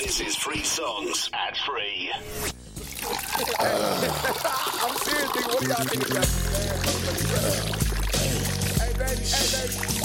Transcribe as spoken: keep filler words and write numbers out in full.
This is Free Songs at Free. I'm serious, nigga. What do y'all think about